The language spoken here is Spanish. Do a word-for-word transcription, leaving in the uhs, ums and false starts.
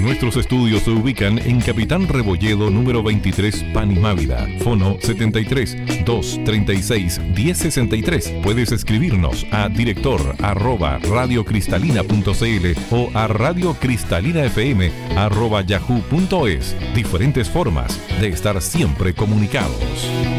Nuestros estudios se ubican en Capitán Rebolledo número veintitrés, Panimávida. Fono setenta y tres, doscientos treinta y seis, diez sesenta y tres. Puedes escribirnos a director arroba radiocristalina punto cl o a radiocristalina.fm arroba yahoo punto es. Diferentes formas de estar siempre comunicados.